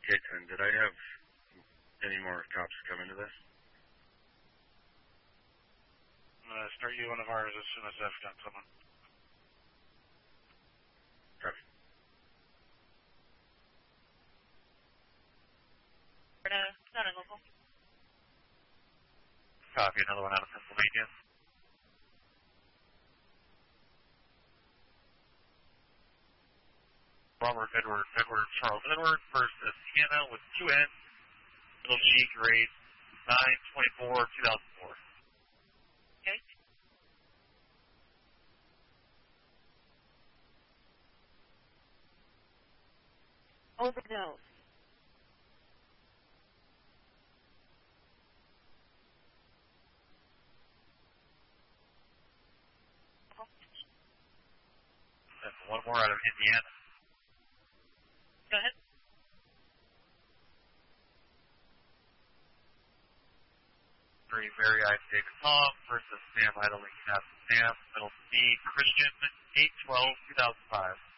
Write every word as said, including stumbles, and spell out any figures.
K ten, did I have any more cops come into this? I'm going to start you one of ours as soon as I've got someone. Copy. Not a local. Copy, another one out of Pennsylvania. Robert Edward, Edward Charles Edward, first is Sienna with two N, middle G, grade nine twenty-four, two thousand four. Okay. Overdose. And one more out of Indiana. Go ahead. Three Mary I Six Tom, first is Sam idling at Sam, middle C, Christian, eight twelve, two thousand five.